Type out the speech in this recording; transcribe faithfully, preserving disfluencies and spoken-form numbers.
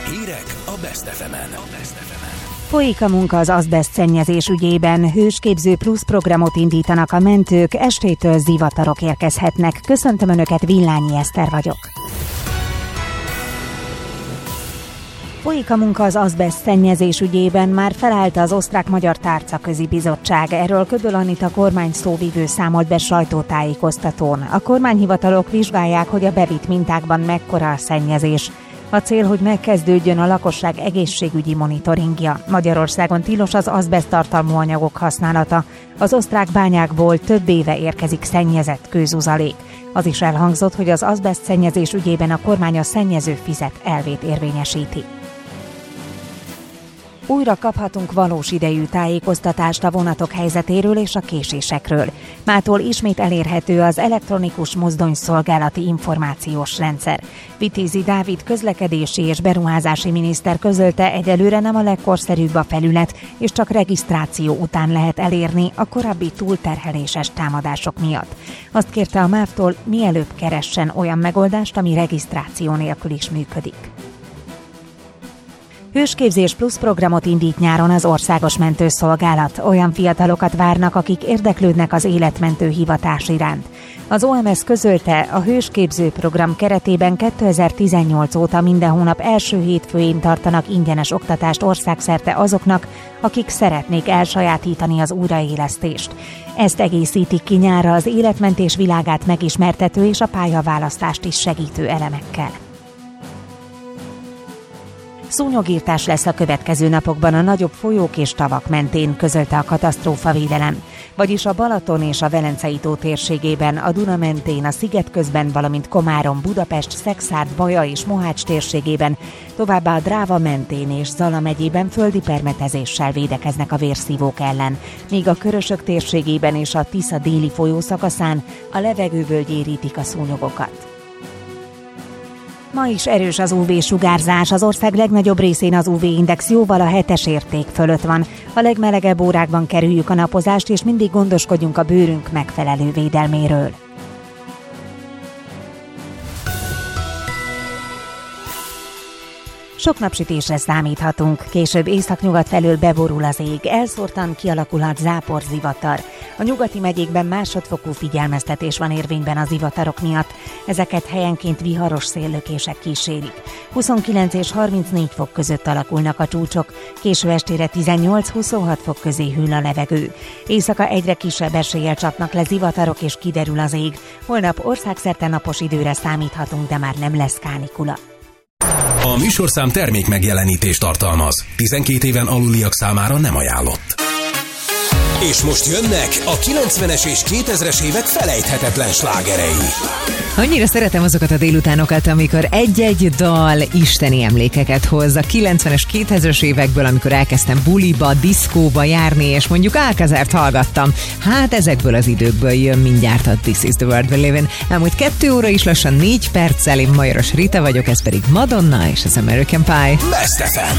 Hírek a Best ef emen. Folyik a munka az azbeszt szennyezés ügyében. Hősképző plusz programot indítanak a mentők, estétől zivatarok érkezhetnek. Köszöntöm Önöket, Villányi Eszter vagyok. Folyik a munka az azbeszt szennyezés ügyében, már felállt az Osztrák-Magyar Tárcaközi Bizottság. Erről Köböl Anita kormány szóvivő számolt be sajtótájékoztatón. A kormányhivatalok vizsgálják, hogy a bevitt mintákban mekkora a szennyezés. A cél, hogy megkezdődjön a lakosság egészségügyi monitoringja. Magyarországon tilos az azbeszt tartalmú anyagok használata. Az osztrák bányákból több éve érkezik szennyezett kőzuzalék. Az is elhangzott, hogy az azbeszt szennyezés ügyében a kormány a szennyező fizet elvét érvényesíti. Újra kaphatunk valós idejű tájékoztatást a vonatok helyzetéről és a késésekről. Mától ismét elérhető az elektronikus mozdonyszolgálati információs rendszer. Vitézi Dávid közlekedési és beruházási miniszter közölte, egyelőre nem a legkorszerűbb a felület, és csak regisztráció után lehet elérni a korábbi túlterheléses támadások miatt. Azt kérte a mávtól, mielőbb keressen olyan megoldást, ami regisztráció nélkül is működik. Hősképzés plusz programot indít nyáron az Országos Mentőszolgálat. Olyan fiatalokat várnak, akik érdeklődnek az életmentő hivatás iránt. Az o em es közölte, a hősképző program keretében kétezer-tizennyolc óta minden hónap első hétfőjén tartanak ingyenes oktatást országszerte azoknak, akik szeretnék elsajátítani az újraélesztést. Ezt egészítik ki nyárra az életmentés világát megismertető és a pályaválasztást is segítő elemekkel. Szúnyogírtás lesz a következő napokban a nagyobb folyók és tavak mentén, közölte a katasztrófavédelem. Vagyis a Balaton és a Velencei tó térségében, a Duna mentén, a Szigetközben, valamint Komárom, Budapest, Szekszárd, Baja és Mohács térségében, továbbá a Dráva mentén és Zala megyében földi permetezéssel védekeznek a vérszívók ellen, míg a Körösök térségében és a Tisza déli folyószakaszán a levegőből gyérítik a szúnyogokat. Ma is erős az ú vé-sugárzás, az ország legnagyobb részén az ú vé-index jóval a hetes érték fölött van. A legmelegebb órákban kerüljük a napozást, és mindig gondoskodjunk a bőrünk megfelelő védelméről. Sok napsütésre számíthatunk, később északnyugat felől beborul az ég, elszórtan kialakulhat záporzivatar. A nyugati megyékben másodfokú figyelmeztetés van érvényben az zivatarok miatt, ezeket helyenként viharos széllökések kísérik. huszonkilenc és harmincnégy fok között alakulnak a csúcsok, késő estére tizennyolc-huszonhat fok közé hűl a levegő. Éjszaka egyre kisebb eséllyel csapnak le zivatarok és kiderül az ég. Holnap országszerte napos időre számíthatunk, de már nem lesz kánikula. A műsorszám termék megjelenítést tartalmaz. tizenkét éven aluliak számára nem ajánlott. És most jönnek a kilencvenes és kétezres évek felejthetetlen slágerei. Annyira szeretem azokat a délutánokat, amikor egy-egy dal isteni emlékeket hoz. A kilencvenes, kétezres évekből, amikor elkezdtem buliba, diszkóba járni, és mondjuk Alcazart hallgattam. Hát ezekből az időkből jön mindjárt a This is the World We Live In. Elmúlt kettő óra is lassan négy perccel, én Majoros Rita vagyok, ez pedig Madonna és az American Pie. Best ef em.